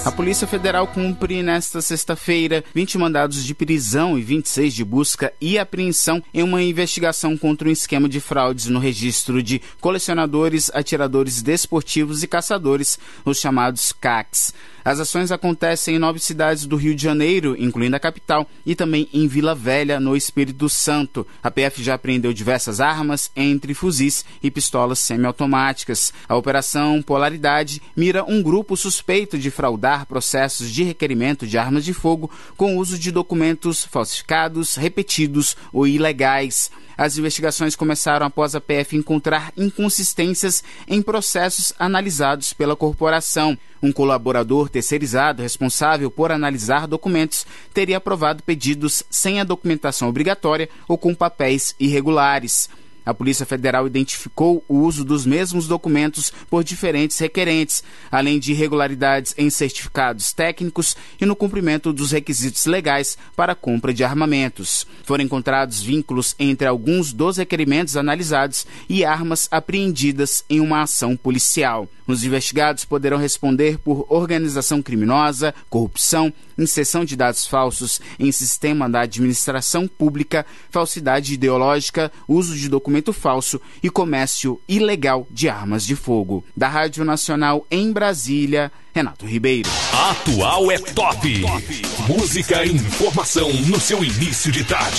A Polícia Federal cumpre nesta sexta-feira 20 mandados de prisão e 26 de busca e apreensão em uma investigação contra um esquema de fraudes no registro de colecionadores, atiradores desportivos e caçadores, os chamados CACs. As ações acontecem em 9 cidades do Rio de Janeiro, incluindo a capital, e também em Vila Velha, no Espírito Santo. A PF já apreendeu diversas armas, entre fuzis e pistolas semiautomáticas. A Operação Polaridade mira um grupo suspeito de fraudar processos de requerimento de armas de fogo com uso de documentos falsificados, repetidos ou ilegais. As investigações começaram após a PF encontrar inconsistências em processos analisados pela corporação. Um colaborador terceirizado responsável por analisar documentos teria aprovado pedidos sem a documentação obrigatória ou com papéis irregulares. A Polícia Federal identificou o uso dos mesmos documentos por diferentes requerentes, além de irregularidades em certificados técnicos e no cumprimento dos requisitos legais para a compra de armamentos. Foram encontrados vínculos entre alguns dos requerimentos analisados e armas apreendidas em uma ação policial. Os investigados poderão responder por organização criminosa, corrupção, inserção de dados falsos em sistema da administração pública, falsidade ideológica, uso de documento falso e comércio ilegal de armas de fogo. Da Rádio Nacional em Brasília, Renato Ribeiro. Atual é top. Música e informação no seu início de tarde.